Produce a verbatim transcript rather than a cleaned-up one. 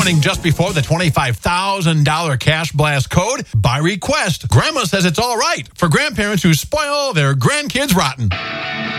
joining just before the twenty-five thousand dollars Cash Blast code by request. Grandma says it's all right for grandparents who spoil their grandkids rotten.